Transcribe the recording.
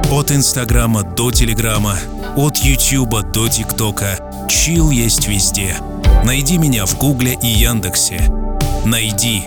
От Инстаграма до Телеграма, от Ютуба до ТикТока. Чилл есть везде. Найди меня в Гугле и Яндексе. Найди